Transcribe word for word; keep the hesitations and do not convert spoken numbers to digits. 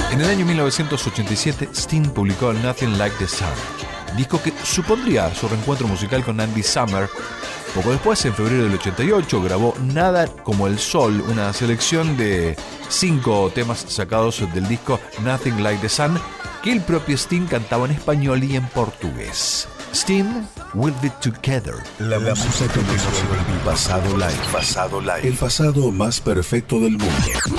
En el año mil novecientos ochenta y siete, Sting publicó Nothing Like the Sun, disco que supondría su reencuentro musical con Andy Summer. Poco después, en febrero del ochenta y ocho, grabó Nada como el Sol, una selección de cinco temas sacados del disco Nothing Like the Sun, que el propio Sting cantaba en español y en portugués. Sting, We'll Be Together. La, la música que nos el pasado live. Pasado live. El pasado más perfecto del mundo.